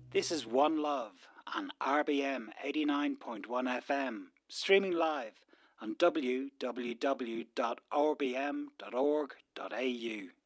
This is One Love on RBM 89.1 FM, streaming live on www.rbm.org.au.